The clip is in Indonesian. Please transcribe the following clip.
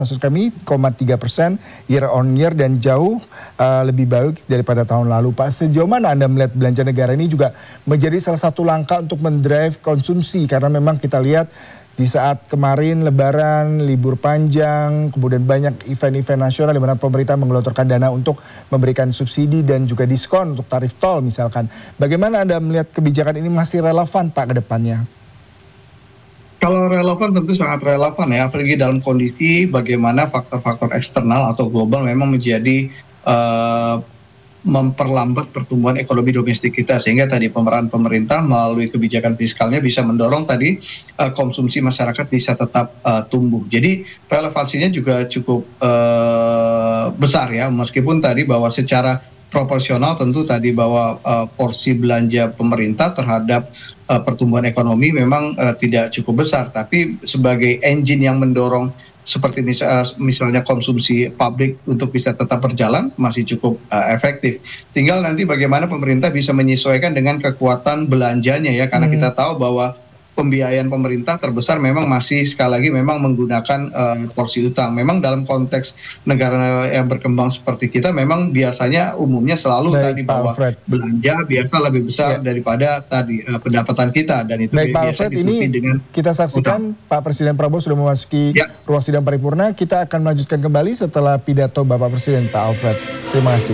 maksud kami 0,3% year on year dan jauh lebih baik daripada tahun lalu. Pak, sejauh mana Anda melihat belanja negara ini juga menjadi salah satu langkah untuk mendrive konsumsi? Karena memang kita lihat di saat kemarin Lebaran, libur panjang, kemudian banyak event-event nasional di mana pemerintah menggelontorkan dana untuk memberikan subsidi dan juga diskon untuk tarif tol misalkan. Bagaimana Anda melihat kebijakan ini masih relevan Pak ke depannya? Kalau relevan tentu sangat relevan ya, apalagi dalam kondisi bagaimana faktor-faktor eksternal atau global memang menjadi memperlambat pertumbuhan ekonomi domestik kita, sehingga tadi pemeran pemerintah melalui kebijakan fiskalnya bisa mendorong tadi konsumsi masyarakat bisa tetap tumbuh. Jadi relevansinya juga cukup besar ya, meskipun tadi bahwa secara proporsional tentu tadi bahwa porsi belanja pemerintah terhadap pertumbuhan ekonomi memang tidak cukup besar, tapi sebagai engine yang mendorong seperti misalnya konsumsi publik untuk bisa tetap berjalan masih cukup efektif. Tinggal nanti bagaimana pemerintah bisa menyesuaikan dengan kekuatan belanjanya ya, karena kita tahu bahwa pembiayaan pemerintah terbesar memang masih sekali lagi memang menggunakan porsi utang. Memang dalam konteks negara yang berkembang seperti kita memang biasanya umumnya selalu tadi bahwa belanja biasa lebih besar daripada tadi pendapatan kita, dan itu biasa ditutupi dengan kita saksikan utang. Pak Presiden Prabowo sudah memasuki ruang sidang paripurna. Kita akan melanjutkan kembali setelah pidato Bapak Presiden Pak Alfred. Terima kasih.